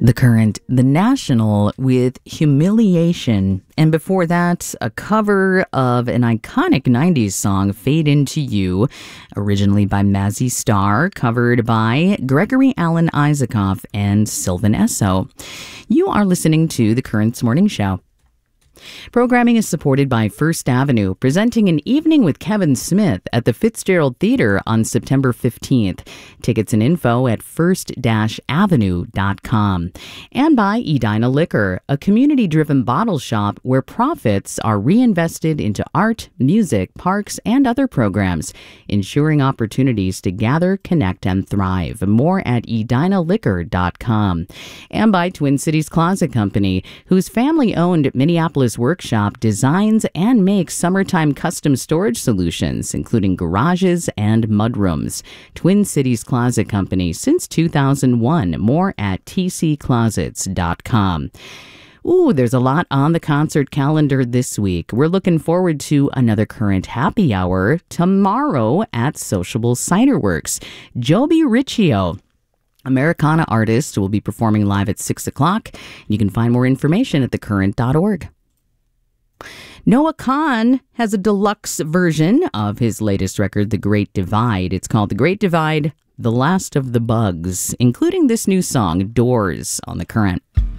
The Current, The National with Humiliation. And before that, a cover of an iconic 90s song, Fade Into You, originally by Mazzy Star, covered by Gregory Alan Isaacoff and Sylvan Esso. You are listening to The Current's Morning Show. Programming is supported by First Avenue, presenting an evening with Kevin Smith at the Fitzgerald Theater on September 15th. Tickets and info at first-avenue.com. And by Edina Liquor, a community-driven bottle shop where profits are reinvested into art, music, parks, and other programs, ensuring opportunities to gather, connect, and thrive. More at edinaliquor.com. And by Twin Cities Closet Company, whose family-owned Minneapolis workshop designs and makes summertime custom storage solutions, including garages and mudrooms. Twin Cities Closet Company since 2001. More at tcclosets.com. Ooh, there's a lot on the concert calendar this week. We're looking forward to another Current Happy Hour tomorrow at Sociable Cider Works. Joby Riccio, Americana artist, will be performing live at 6 o'clock. You can find more information at thecurrent.org. Noah Kahan has a deluxe version of his latest record, The Great Divide. It's called The Great Divide, The Last of the Bugs, including this new song, Doors, on The Current.